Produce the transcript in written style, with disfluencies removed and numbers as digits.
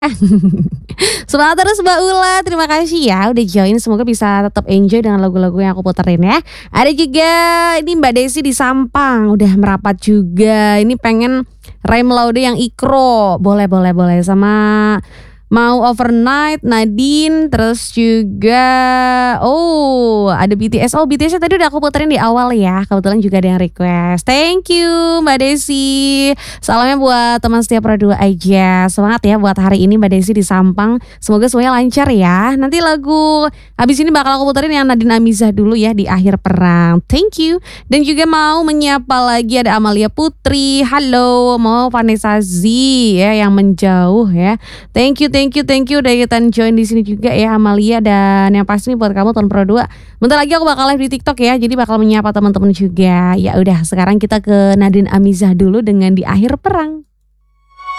Semangat terus Mbak Ula, terima kasih ya udah join, semoga bisa tetap enjoy dengan lagu-lagu yang aku puterin ya. Ada juga ini Mbak Desi di Sampang, udah merapat juga, ini pengen Rem Laude yang Ikro, boleh boleh boleh, sama mau Overnight, Nadine, terus juga ada BTS. Oh BTS tadi udah aku puterin di awal ya, kebetulan juga ada yang request. Thank you Mbak Desi. Salamnya buat teman setia Pro 2 aja. Semangat ya buat hari ini Mbak Desi di Sampang. Semoga semuanya lancar ya. Nanti lagu habis ini bakal aku puterin yang Nadine Amizah dulu ya di akhir perang. Thank you. Dan juga mau menyapa lagi ada Amalia Putri. Halo, mau Vanessa Z ya yang menjauh ya. Thank you udah ikutan join di sini juga ya Amalia, dan yang pasti nih buat kamu Ton Pro 2. Bentar lagi aku bakal live di TikTok ya, jadi bakal menyapa teman-teman juga. Ya udah, sekarang kita ke Nadine Amizah dulu dengan Di Akhir Perang.